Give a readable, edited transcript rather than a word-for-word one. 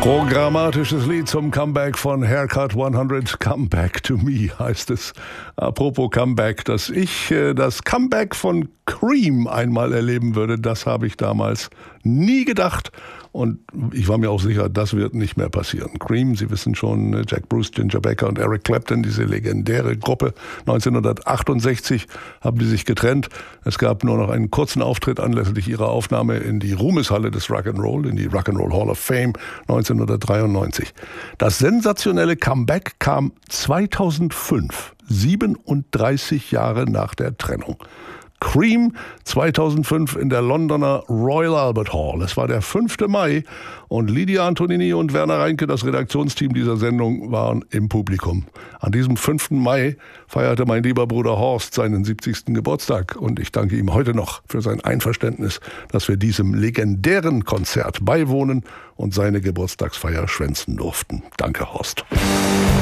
Programmatisches Lied zum Comeback von Haircut 100. Come Back to Me heißt es. Apropos Comeback, dass ich das Comeback von Cream einmal erleben würde, das habe ich damals nie gedacht. Und ich war mir auch sicher, das wird nicht mehr passieren. Cream, Sie wissen schon, Jack Bruce, Ginger Baker und Eric Clapton, diese legendäre Gruppe. 1968 haben die sich getrennt. Es gab nur noch einen kurzen Auftritt anlässlich ihrer Aufnahme in die Ruhmeshalle des Rock'n'Roll, in die Rock'n'Roll Hall of Fame 1993. Das sensationelle Comeback kam 2005, 37 Jahre nach der Trennung. Cream 2005 in der Londoner Royal Albert Hall. Es war der 5. Mai und Lydia Antonini und Werner Reinke, das Redaktionsteam dieser Sendung, waren im Publikum. An diesem 5. Mai feierte mein lieber Bruder Horst seinen 70. Geburtstag und ich danke ihm heute noch für sein Einverständnis, dass wir diesem legendären Konzert beiwohnen und seine Geburtstagsfeier schwänzen durften. Danke, Horst.